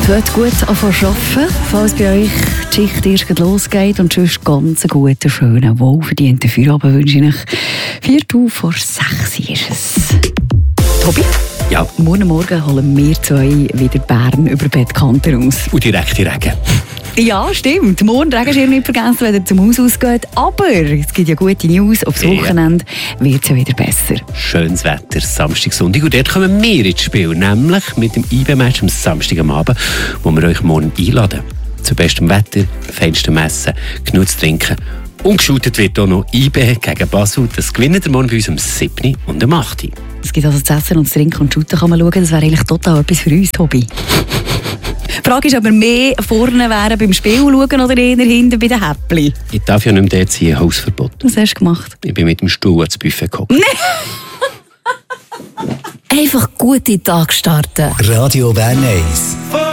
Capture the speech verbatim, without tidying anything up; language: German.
Und heute gut anfangen zu arbeiten, falls bei euch die Schicht erst losgeht. Und sonst ganz einen guten, schönen, wohlverdienten Feierabend wünsche ich euch. Viertel vor sechs ist es. Tobi? Ja. Morgen Morgen holen wir zwei wieder Bern über Bettkante raus. Und direkt in Regen. Ja, stimmt. Morgen Regenschirm nicht vergessen, wenn ihr zum Haus ausgeht. Aber es gibt ja gute News. Aufs Wochenende wird es ja wieder besser. Schönes Wetter, Samstag, Sonntag. Und dort kommen wir ins Spiel. Nämlich mit dem I B-Match am Samstag am Abend, wo wir euch morgen einladen. Zu bestem Wetter, feinstem Essen, genug zu trinken. Und geschootet wird auch noch I B gegen Basel. Das gewinnt ihr morgen bei uns am siebten und am achten Es gibt also zu essen und zu trinken und zu shooten kann man schauen. Das wäre eigentlich total etwas für uns, Tobi. Die Frage ist, ob wir mehr vorne wären beim Spiel schauen oder eher hinten bei den Häppchen. Ich darf ja nicht mehr dort sein, Hausverbot. Was hast du gemacht? Ich bin mit dem Stuhl ans Buffet gekommen. Einfach gute Tag starten. Radio Bern eins.